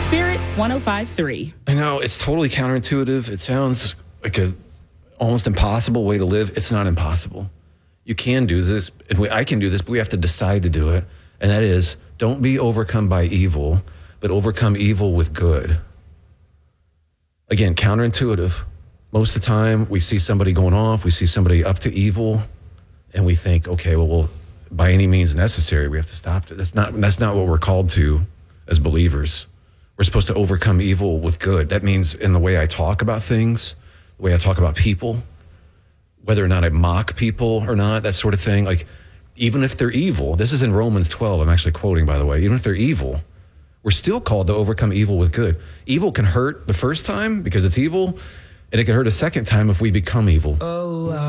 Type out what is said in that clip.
Spirit 105.3. I know it's totally counterintuitive. It sounds like a almost impossible way to live. It's not impossible. You can do this, and I can do this, but we have to decide to do it. And that is, don't be overcome by evil, but overcome evil with good. Again, counterintuitive. Most of the time, we see somebody going off, we see somebody up to evil, and we think, okay, well, by any means necessary, we have to stop it. That's not what we're called to as believers. We're supposed to overcome evil with good. That means in the way I talk about things, the way I talk about people, whether or not I mock people or not, that sort of thing. Like, even if they're evil, this is in Romans 12, I'm actually quoting, by the way, even if they're evil, we're still called to overcome evil with good. Evil can hurt the first time because it's evil, and it can hurt a second time if we become evil.